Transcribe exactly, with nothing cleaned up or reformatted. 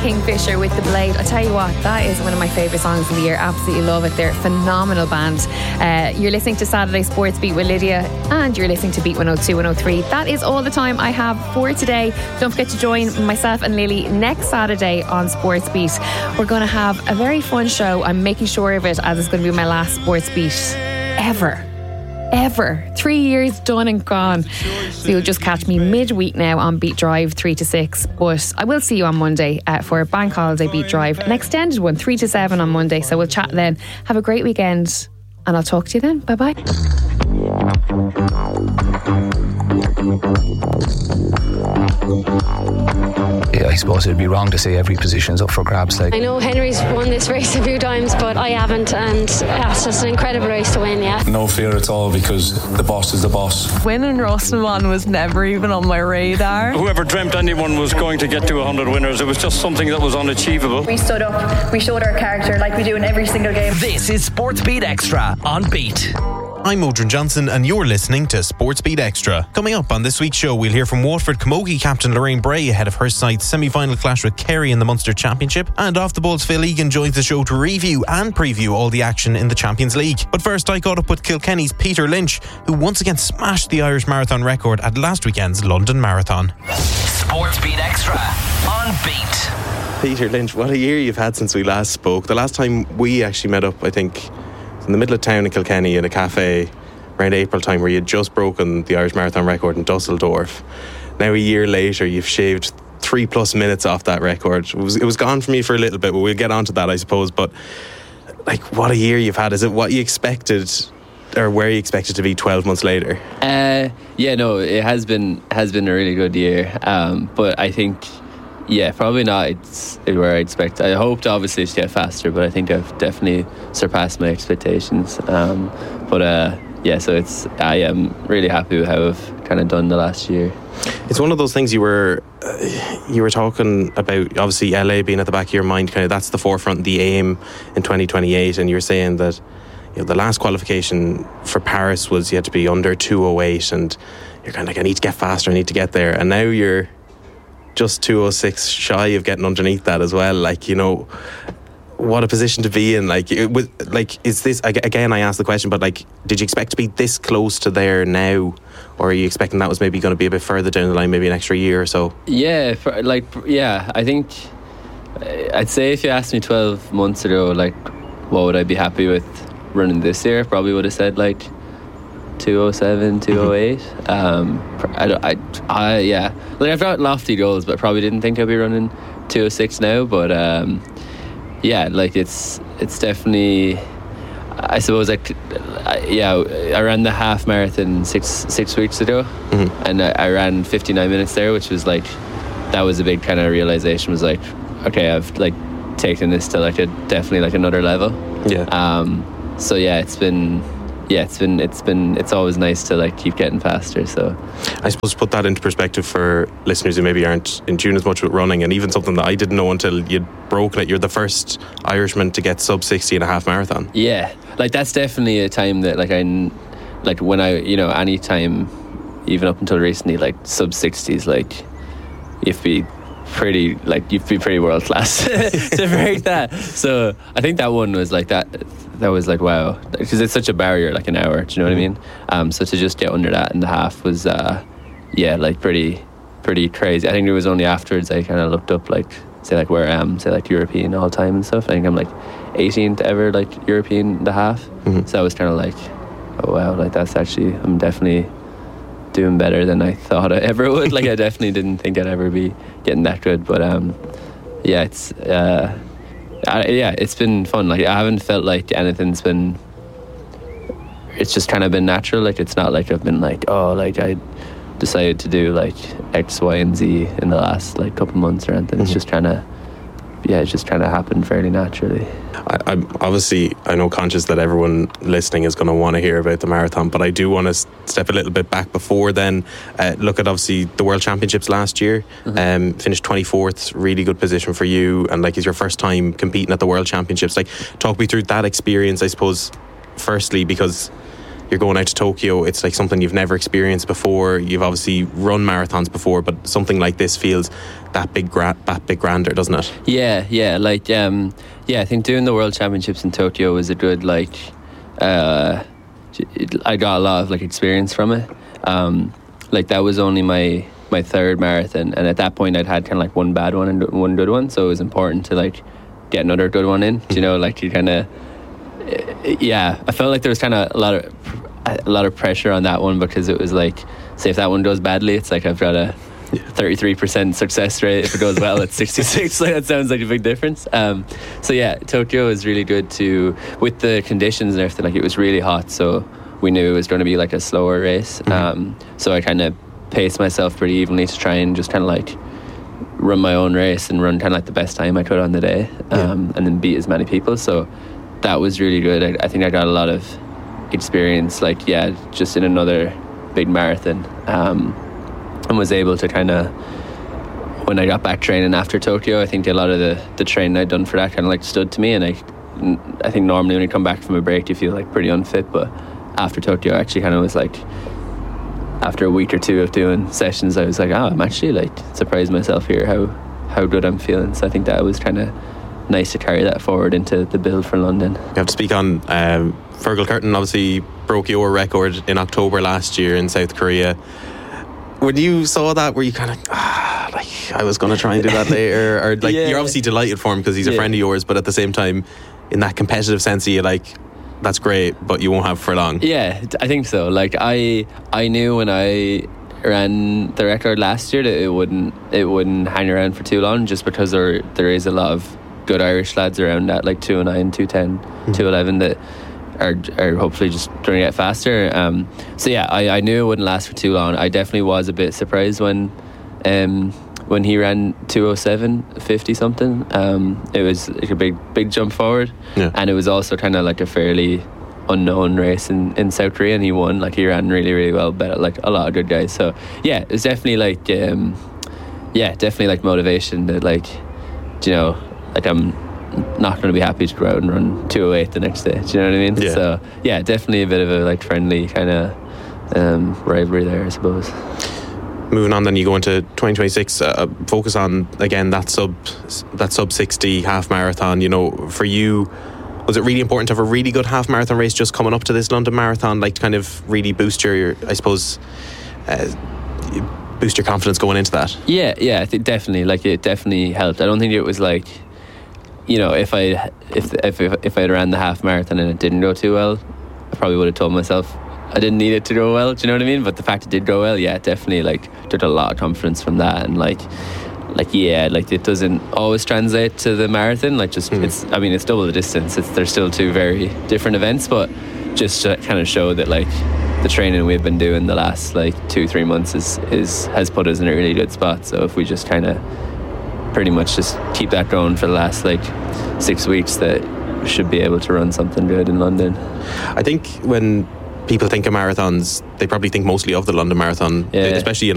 Kingfisher with The Blade. I tell you what, that is one of my favourite songs of the year. Absolutely love it. They're a phenomenal band. Uh, you're listening to Saturday Sports Beat with Lydia, and you're listening to Beat one oh two, one oh three. That is all the time I have for today. Don't forget to join myself and Lily next Saturday on Sports Beat. We're going to have a very fun show. I'm making sure of it, as it's going to be my last Sports Beat ever. Ever. Three years done and gone. So you'll just catch me midweek now on Beat Drive three to six. But I will see you on Monday uh, for a bank holiday Beat Drive, an extended one, three to seven on Monday. So we'll chat then. Have a great weekend, and I'll talk to you then. Bye bye. Yeah, I suppose it'd be wrong to say every position's up for grabs. Like, I know Henry's won this race a few times, but I haven't, and yeah, it's just an incredible race to win. Yeah, no fear at all, because the boss is the boss. Winning Rostamon was never even on my radar. Whoever dreamt anyone was going to get to one hundred winners, it was just something that was unachievable. We stood up, we showed our character like we do in every single game. This is Sports Beat Extra on Beat. I'm Modron Johnson, and you're listening to Sports Beat Extra. Coming up on this week's show, we'll hear from Waterford Camogie captain Lorraine Bray ahead of her side's semi-final clash with Kerry in the Munster Championship. And Off the Balls, Phil Egan joins the show to review and preview all the action in the Champions League. But first, I caught up with Kilkenny's Peter Lynch, who once again smashed the Irish marathon record at last weekend's London Marathon. Sports Beat Extra on Beat. Peter Lynch, what a year you've had since we last spoke. The last time we actually met up, I think, in the middle of town in Kilkenny in a cafe around April time, where you had just broken the Irish marathon record in Dusseldorf. Now a year later, you've shaved three plus minutes off that record. It was, it was gone from you for a little bit, but we'll get onto that, I suppose. But like, what a year you've had. Is it what you expected, or where you expected to be twelve months later? Uh, yeah, no, it has been has been a really good year. Um, but I think, yeah, probably not it's where I expect. I hoped obviously to get faster, but I think I've definitely surpassed my expectations. Um, but uh, yeah, so it's I am really happy with how I've kind of done the last year. It's one of those things you were uh, you were talking about, obviously L A being at the back of your mind, kind of that's the forefront, the aim in twenty twenty-eight, and you were saying that, you know, the last qualification for Paris was you had to be under two oh eight, and you're kind of like, I need to get faster, I need to get there, and now you're just two oh six shy of getting underneath that as well. Like, you know, what a position to be in. Like, it, with, like, is this, again, I asked the question, but like, did you expect to be this close to there now, or are you expecting that was maybe going to be a bit further down the line, maybe an extra year or so? Yeah, for, like, yeah, I think I'd say if you asked me twelve months ago, like, what would I be happy with running this year, probably would have said like two oh seven, two oh eight. Mm-hmm. um, I, I, I, yeah, like, I've got lofty goals, but probably didn't think I'd be running two oh six now. But um, yeah, like it's it's definitely, I suppose, like, I, yeah, I ran the half marathon six six weeks ago, mm-hmm. and I, I ran fifty-nine minutes there, which was like, that was a big kind of realization. Was like, okay, I've like taken this to like a definitely like another level. Yeah. Um. So yeah, it's been. Yeah, it's been it's been it's always nice to like keep getting faster. So I suppose put that into perspective for listeners who maybe aren't in tune as much with running, and even something that I didn't know until you'd broken it. You're the first Irishman to get sub sixty in a half marathon. Yeah, like that's definitely a time that like I like when I you know any time even up until recently, like sub sixties, like you have to be pretty like you have to be pretty world class to break that. So I think that one was like that. That was like, wow, because it's such a barrier, like an hour, do you know what I mean? Um, so to just get under that in the half was, uh, yeah, like pretty, pretty crazy. I think it was only afterwards I kind of looked up, like, say, like where I am, say, like European all time and stuff. I think I'm like eighteenth ever, like European the half. Mm-hmm. So I was kind of like, oh wow, like that's actually, I'm definitely doing better than I thought I ever would. Like I definitely didn't think I'd ever be getting that good. But um, yeah, it's. Uh, I, yeah, it's been fun. Like I haven't felt like anything's been. It's just kind of been natural. Like it's not like I've been like, oh, like I decided to do like X, Y, and Z in the last like couple months or anything. Mm-hmm. It's just trying to, yeah, it's just trying to happen fairly naturally. I, I'm obviously, I know, conscious that everyone listening is going to want to hear about the marathon, but I do want to step a little bit back before then. Uh, look at obviously the World Championships last year. Mm-hmm. Um, finished twenty-fourth, really good position for you, and like it's your first time competing at the World Championships. Like, talk me through that experience, I suppose. Firstly, because you're going out to Tokyo, it's like something you've never experienced before. You've obviously run marathons before, but something like this feels that big gra- that big grander, doesn't it? Yeah, yeah, like um, yeah, I think doing the World Championships in Tokyo was a good like. Uh, I got a lot of like experience from it. Um, like that was only my my third marathon, and at that point I'd had kind of like one bad one and one good one, so it was important to like get another good one in. You know, like you kind of. Yeah, I felt like there was kind of a lot of a lot of pressure on that one, because it was like, say if that one goes badly, it's like I've got a thirty-three percent success rate. If it goes well, it's sixty-six. Like that sounds like a big difference. Um, so yeah, Tokyo was really good to with the conditions and everything. Like it was really hot, so we knew it was going to be like a slower race. Mm-hmm. Um, so I kind of paced myself pretty evenly to try and just kind of like run my own race and run kind of like the best time I could on the day, um, yeah. and then beat as many people. So that was really good. I, I think I got a lot of experience, like yeah, just in another big marathon, um, and was able to kind of, when I got back training after Tokyo, I think a lot of the, the training I'd done for that kind of like stood to me, and I I think normally when you come back from a break you feel like pretty unfit, but after Tokyo I actually kind of was like, after a week or two of doing sessions, I was like, oh, I'm actually like surprised myself here how how good I'm feeling. So I think that was kind of nice to carry that forward into the build for London. You have to speak on um, Fergal Curtin obviously broke your record in October last year in South Korea. When you saw that, were you kind of ah, like, I was going to try and do that later, or like yeah. You're obviously delighted for him because he's a yeah. friend of yours, but at the same time, in that competitive sense, you're like, that's great, but you won't have for long. Yeah, I think so. Like I, I knew when I ran the record last year that it wouldn't, it wouldn't hang around for too long, just because there, there is a lot of good Irish lads around that, like two oh nine, two ten, mm-hmm. two eleven, that are are hopefully just doing it faster. Um, so yeah, I, I knew it wouldn't last for too long. I definitely was a bit surprised when um, when he ran two oh seven fifty something. Um, it was like a big big jump forward, yeah. And it was also kind of like a fairly unknown race in, in South Korea, and he won. Like he ran really really well, better like a lot of good guys. So yeah, it was definitely like um, yeah, definitely like motivation that like, you know, like I'm not going to be happy to go out and run two oh eight the next day. Do you know what I mean? Yeah. So yeah, definitely a bit of a like friendly kind of um, rivalry there, I suppose. Moving on, then you go into twenty twenty-six. Uh, focus on again that sub that sub sixty half marathon. You know, for you, was it really important to have a really good half marathon race just coming up to this London Marathon, like to kind of really boost your, I suppose, uh, boost your confidence going into that? Yeah, yeah, I think definitely. Like it definitely helped. I don't think it was like, you know, if I if if if I had ran the half marathon and it didn't go too well, I probably would have told myself I didn't need it to go well. Do you know what I mean? But the fact it did go well, yeah, definitely like took a lot of confidence from that. And like like yeah, like it doesn't always translate to the marathon. Like just mm. it's I mean it's double the distance. It's they're still two very different events, but just to kind of show that like the training we've been doing the last like two three months is is has put us in a really good spot. So if we just kind of pretty much just keep that going for the last like six weeks, that we should be able to run something good in London. I think when people think of marathons, they probably think mostly of the London Marathon, yeah. especially in